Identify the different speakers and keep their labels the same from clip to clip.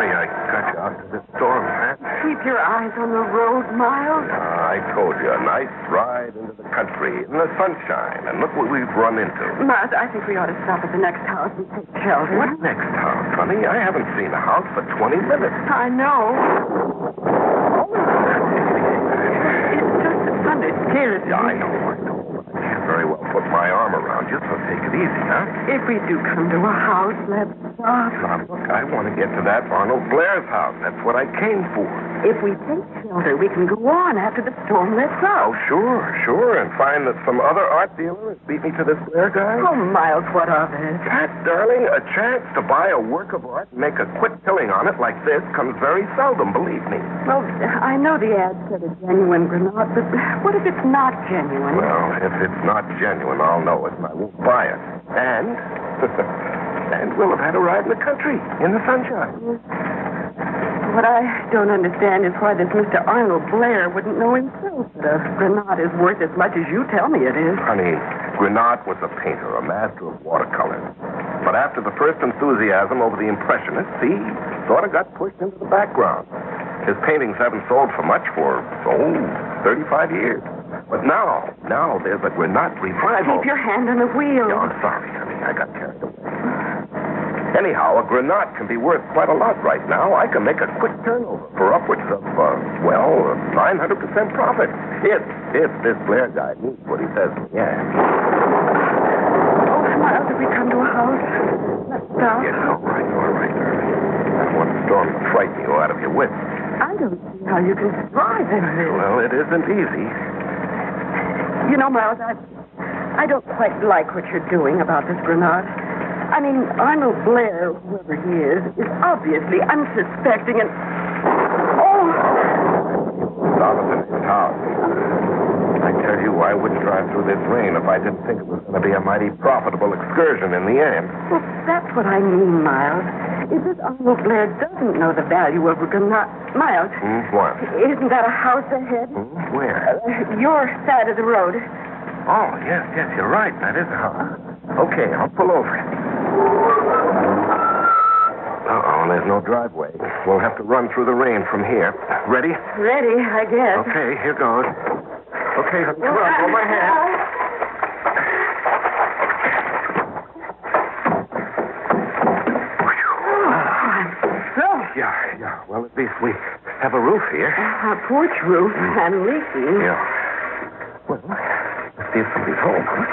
Speaker 1: Sorry I got you out to this storm, man.
Speaker 2: Keep your eyes on the road, Miles.
Speaker 1: I told you, a nice ride into the country in the sunshine. And look what we've run into.
Speaker 2: Miles, I think we ought to stop at the next house and take shelter.
Speaker 1: What next house, honey? I haven't seen a house for 20 minutes.
Speaker 2: I know. It's just the thunder scares me.
Speaker 1: Yeah, I know. But I can't very well put my arm around you, so take it easy, huh?
Speaker 2: If we do come to a house, let's stop.
Speaker 1: Now, look, I want to get to that Arnold Blair's house. That's what I came for.
Speaker 2: If we take shelter, we can go on after the storm lets up.
Speaker 1: Oh, sure. And find that some other art dealer has beat me to this Blair guy.
Speaker 2: Oh, Miles, what of it?
Speaker 1: Pat, darling, a chance to buy a work of art and make a quick killing on it like this comes very seldom, believe me.
Speaker 2: Well, I know the ad said a genuine granite, but what if it's not genuine?
Speaker 1: Well, if it's not genuine, I'll know it and I won't buy it. And and we'll have had a ride in the country, in the sunshine.
Speaker 2: What I don't understand is why this Mr. Arnold Blair wouldn't know himself that a granite is worth as much as you tell me it is.
Speaker 1: Honey, Granat was a painter, a master of watercolor. But after the first enthusiasm over the Impressionists, he sort of got pushed into the background. His paintings haven't sold for much for, 35 years. But now there's a Granat revival.
Speaker 2: Keep your hand on the wheel.
Speaker 1: Yeah, I'm sorry, honey. I got carried away. Anyhow, a Granat can be worth quite a lot right now. I can make a quick turnover for upwards of, 900% profit. If this Blair guy means what he says. Yeah.
Speaker 2: Oh, Miles, if we come to a house, let's stop.
Speaker 1: Yes, all right, darling. I don't want the storm to frighten you out of your wits.
Speaker 2: I don't see how you can survive in this.
Speaker 1: Well, it isn't easy.
Speaker 2: You know, Miles, I don't quite like what you're doing about this Granat. I mean, Arnold Blair, whoever he is obviously unsuspecting and... Oh!
Speaker 1: Stop at the next house. I tell you, I wouldn't drive through this rain if I didn't think it was going to be a mighty profitable excursion in the end.
Speaker 2: Well, that's what I mean, Miles. If this Arnold Blair doesn't know the value of a Granat... Miles.
Speaker 1: What?
Speaker 2: Isn't that a house ahead?
Speaker 1: Where?
Speaker 2: Your side of the road.
Speaker 1: Oh, yes, you're right. That is a house. Okay, I'll pull over. Uh-oh, there's no driveway. We'll have to run through the rain from here. Ready?
Speaker 2: Ready, I guess.
Speaker 1: Okay, here goes. Okay, honey, come on, hold my hand. Yeah. Well, at least we have a roof here.
Speaker 2: A porch roof and leaking.
Speaker 1: Yeah. Well, let's see if somebody's home, huh?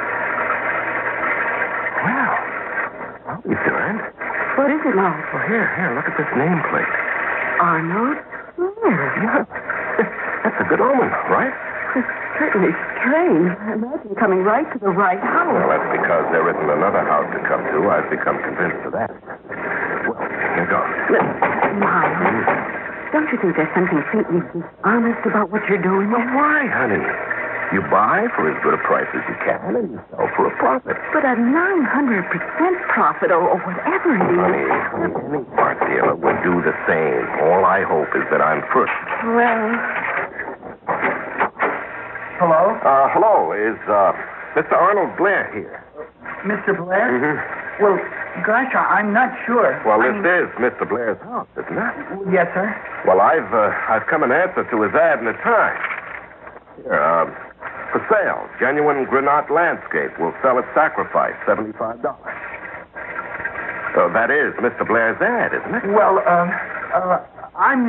Speaker 1: Well, I'll be darned.
Speaker 2: What is it, Miles?
Speaker 1: Well, here, look at this nameplate.
Speaker 2: Arnold Blair.
Speaker 1: Yeah. That's a good omen, right?
Speaker 2: It's certainly strange. Imagine coming right to the right house.
Speaker 1: Well, that's because there isn't another house to come to. I've become convinced of that. Well, here goes.
Speaker 2: Miles, don't you think there's something faintly dishonest about what you're doing?
Speaker 1: Well, why, honey? You buy for as good a price as you can, and you sell for a profit.
Speaker 2: But a 900% profit or whatever it is.
Speaker 1: Honey, any art dealer would do the same. All I hope is that I'm first.
Speaker 2: Well...
Speaker 3: Hello?
Speaker 1: Hello. Is, Mr. Arnold Blair here?
Speaker 3: Mr. Blair?
Speaker 1: Mm-hmm.
Speaker 3: Well, gosh, I'm not sure.
Speaker 1: Well, this is Mr. Blair's house, isn't it?
Speaker 3: Yes, sir.
Speaker 1: Well, I've come in answer to his ad in the Times. Here, for sale, genuine Granat landscape will sell at sacrifice, $75. So that is Mr. Blair's ad, isn't it?
Speaker 3: Well, I'm